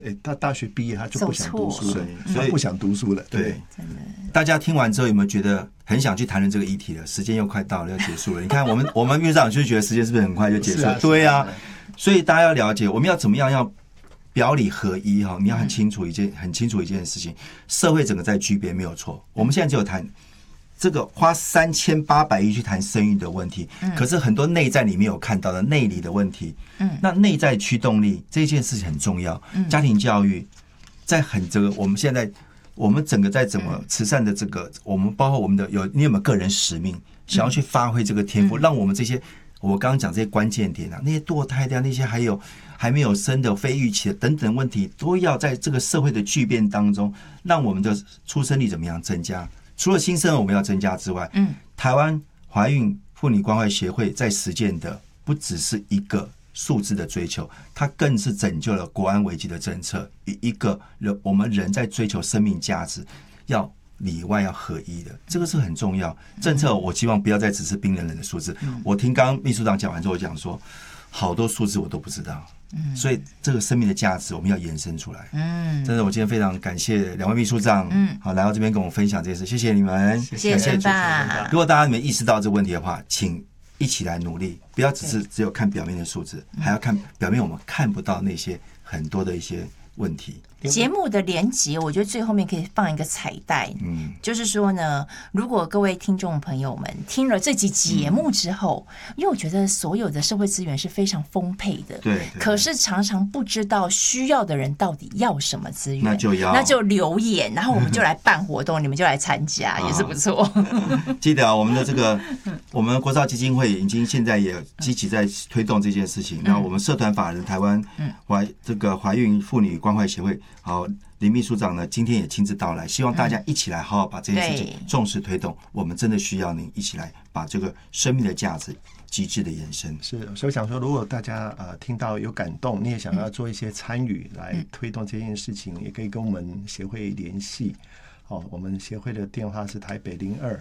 他大学毕业他就不想读书了， 所以不想读书了。对， 真的。大家听完之后有没有觉得很想去谈论这个议题了？时间又快到了，要结束了。你看我们院长就觉得时间是不是很快就结束了？对啊，所以大家要了解，我们要怎么样要表里合一哈？你要很清楚一件事情，社会整个在巨变没有错。我们现在只有谈这个花3800亿去谈生育的问题，可是很多内在里面有看到的内里的问题，那内在驱动力这件事情很重要。家庭教育在这个我们现在我们整个在整个慈善的这个，我们包括我们的你有没有个人使命，想要去发挥这个天赋，让我们这些我刚刚讲这些关键点啊，那些堕胎的那些还没有生的非预期的等等问题，都要在这个社会的巨变当中，让我们的出生率怎么样增加。除了新生儿我们要增加之外，台湾怀孕妇女关怀协会在实践的不只是一个数字的追求，它更是拯救了国安危机的政策，一个我们人在追求生命价值要里外要合一的，这个是很重要。政策我希望不要再只是冰冷冷的数字。我听刚刚秘书长讲完之后讲说，好多数字我都不知道。所以这个生命的价值我们要延伸出来。真的，我今天非常感谢两位秘书长，好来到这边跟我们分享这件事，谢谢你们， 谢谢吧。 如果大家你们意识到这个问题的话，请一起来努力，不要只有看表面的数字，还要看表面我们看不到那些很多的一些问题。 节目的连结，我觉得最后面可以放一个彩蛋，就是说呢，如果各位听众朋友们听了这集节目之后，因为我觉得所有的社会资源是非常丰沛的， 对， 可是常常不知道需要的人到底要什么资源，那就留言，然后我们就来办活动，你们就来参加，也是不错。 记得我们的这个，我们国造基金会已经现在也积极在推动这件事情。那我们社团法人台湾怀孕妇女关怀协会。好，林秘书长呢，今天也亲自到来，希望大家一起来好好把这件事情重视推动。我们真的需要您一起来把这个生命的价值极致的延伸。 是，所以想说，如果大家听到有感动，你也想要做一些参与来推动这件事情，也可以跟我们协会联系。我们协会的电话是台北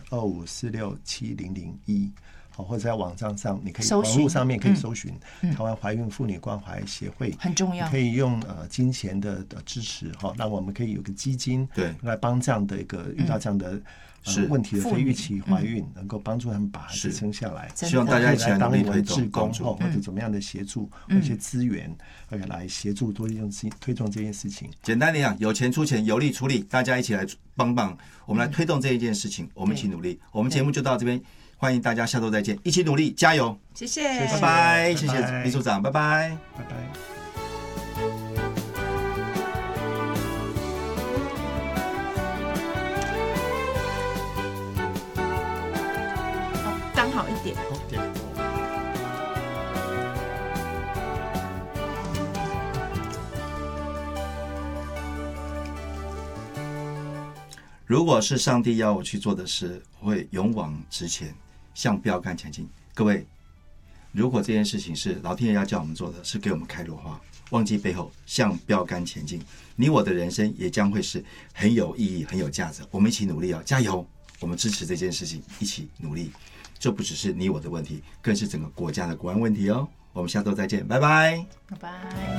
02-25467001。或者在网站上，你可以网络上面可以搜寻台湾怀孕妇女关怀协会， 很重要。 可以用金钱的支持让我们可以有个基金，对，来帮这样的一个遇到这样的问题的非预期怀孕，能够帮助他们把孩子生下来。 希望大家一起来当努力推志工动， 或者怎么样的协助，一些资源来协助多用推动这件事情。 简单点讲，有钱出钱，有力出力，大家一起来帮帮，我们来推动这一件事情，我们一起努力。我们节目就到这边。欢迎大家下周再见，一起努力，加油！ 谢谢， 拜拜，谢谢秘书长，拜拜， 拜拜。 刚好一点。 如果是上帝要我去做的事，我会勇往直前，向标杆前进。各位，如果这件事情是老天爷要叫我们做的，是给我们开路的话，忘记背后，向标杆前进，你我的人生也将会是很有意义、很有价值。我们一起努力哦，加油！我们支持这件事情，一起努力。这不只是你我的问题，更是整个国家的国安问题哦。我们下周再见，拜拜， 拜拜。